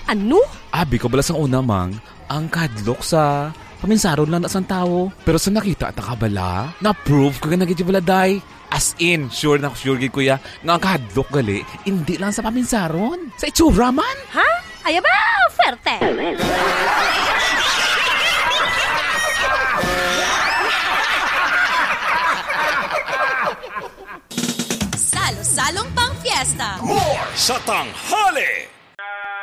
Ano? Abi ko balas ang una mang, ang kadlok sa paminsaron lang na sang tao. Pero sa nakita at nakabala, na-prove ko nga naging baladay. As in, sure gid kuya, nga ang kadlok gali, hindi lang sa paminsaron. Sa itsura man. Ha? Ay ba, ferte! Salo-salong pang fiesta. More sa tanghali.